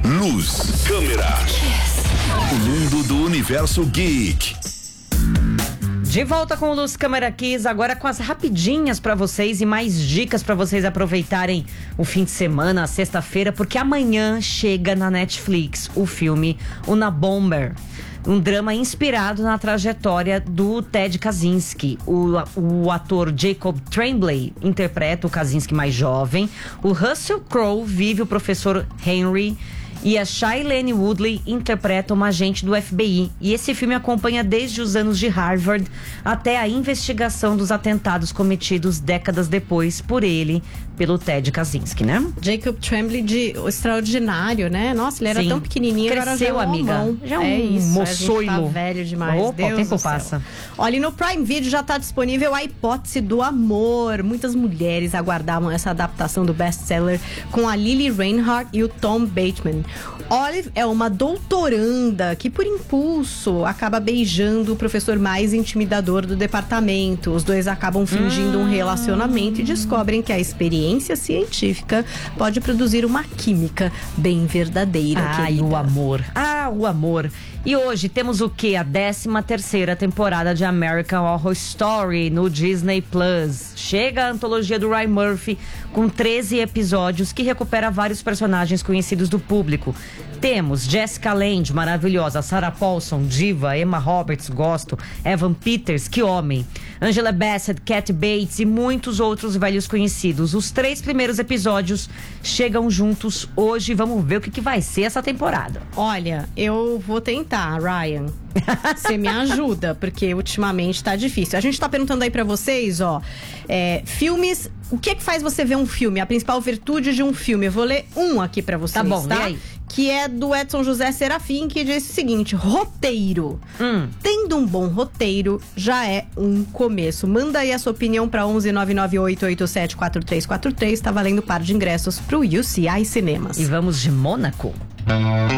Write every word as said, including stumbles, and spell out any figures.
luz, câmera. O mundo do universo geek. De volta com o Luz Câmera Kiss, agora com as rapidinhas pra vocês e mais dicas pra vocês aproveitarem o fim de semana, a sexta-feira, porque amanhã chega na Netflix o filme Unabomber. Um drama inspirado na trajetória do Ted Kaczynski. O, o ator Jacob Tremblay interpreta o Kaczynski mais jovem. O Russell Crowe vive o professor Henry. E a Shailene Woodley interpreta uma agente do F B I. E esse filme acompanha desde os anos de Harvard até a investigação dos atentados cometidos décadas depois por ele, pelo Ted Kaczynski, né? Jacob Tremblay de extraordinário, né? Nossa, ele era Sim. tão pequenininho, Cresceu, agora já é um amiga. homão. Já é um é isso, moçoilo. A gente tá velho demais. Opa, Deus o tempo do céu. passa. Olha, e no Prime Video já tá disponível a Hipótese do Amor. Muitas mulheres aguardavam essa adaptação do best-seller com a Lily Reinhardt e o Tom Bateman. Olive é uma doutoranda que, por impulso, acaba beijando o professor mais intimidador do departamento. Os dois acabam fingindo hum. um relacionamento e descobrem que a experiência científica pode produzir uma química bem verdadeira. Ai, querida. o amor. Ah, o amor. E hoje temos o quê? A décima terceira temporada de American Horror Story no Disney Plus. Chega a antologia do Ryan Murphy com treze episódios que recupera vários personagens conhecidos do público. Temos Jessica Lange, maravilhosa, Sarah Paulson, diva, Emma Roberts, gosto, Evan Peters, que homem, Angela Bassett, Kathy Bates e muitos outros velhos conhecidos. Os três primeiros episódios chegam juntos hoje. Vamos ver o que, que vai ser essa temporada. Olha, eu vou tentar, Ryan. Você me ajuda, porque ultimamente tá difícil. A gente tá perguntando aí pra vocês, ó, é, filmes, o que é que faz você ver um filme? A principal virtude de um filme. Eu vou ler um aqui pra vocês, tá? Bom, tá? e aí? Que é do Edson José Serafim, que diz o seguinte: roteiro. Hum. Tendo um bom roteiro, já é um começo. Manda aí a sua opinião pra onze nove nove oito oito sete quatro três quatro três. Tá valendo par de ingressos pro U C I Cinemas. E vamos de Mônaco.